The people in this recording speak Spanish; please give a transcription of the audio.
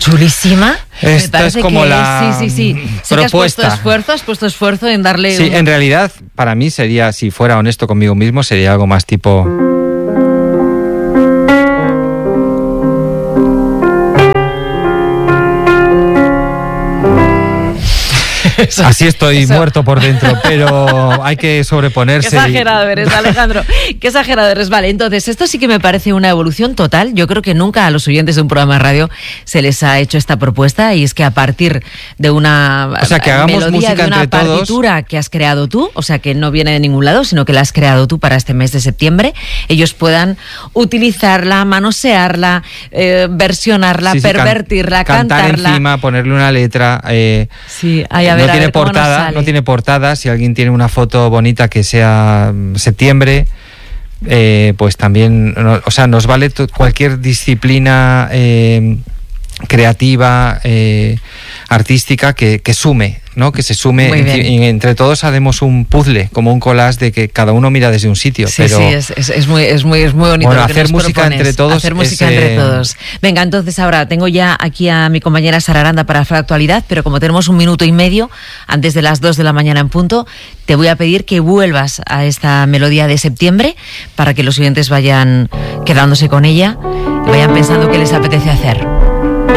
chulísima. Esta es como la sí. propuesta. Has puesto esfuerzo en darle. Sí, en realidad, para mí sería, si fuera honesto conmigo mismo, sería algo más tipo. Así estoy muerto por dentro, pero hay que sobreponerse. Qué exagerado eres, Alejandro. Qué exagerado eres. Vale, entonces, esto sí que me parece una evolución total. Yo creo que nunca a los oyentes de un programa de radio se les ha hecho esta propuesta, y es que a partir de una que hagamos melodía, música de una entre partitura todos, que has creado tú, o sea, que no viene de ningún lado, sino que la has creado tú para este mes de septiembre, ellos puedan utilizarla, manosearla, versionarla, pervertirla, cantar cantarla. encima, ponerle una letra. Sí, a ver, no tiene portada. Si alguien tiene una foto bonita que sea septiembre, pues también, nos vale cualquier disciplina creativa, artística que sume, ¿no? Que se sume y entre todos haremos un puzzle, como un collage de que cada uno mira desde un sitio. Sí, pero es muy bonito. Bueno, hacer música entre todos. Hacer música entre todos. Venga, entonces ahora tengo ya aquí a mi compañera Sara Aranda para la actualidad, pero como tenemos 1 minuto y medio antes de las 2 de la mañana en punto, te voy a pedir que vuelvas a esta melodía de septiembre para que los oyentes vayan quedándose con ella y vayan pensando qué les apetece hacer.